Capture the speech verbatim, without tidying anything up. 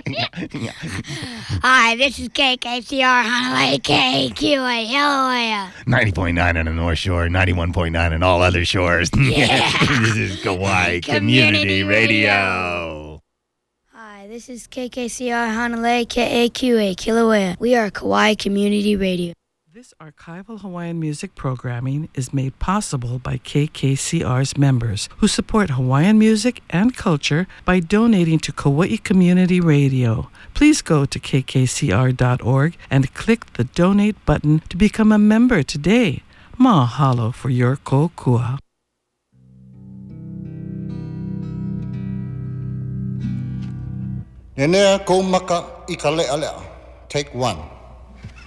Hi, this is K K C R Honolulu K A Q A. Hello. ninety point nine on the North Shore, ninety-one point nine on all other shores. Yeah. This is Kauai Community, Community Radio. Radio. Hi, this is K K C R Honolulu K A Q A. Kilauea. We are Kauai Community Radio. This archival Hawaiian music programming is made possible by K K C R's members who support Hawaiian music and culture by donating to Kauai Community Radio. Please go to k k c r dot org and click the donate button to become a member today. Mahalo for your kokua. Nenea kou maka I ka lea lea. Take one.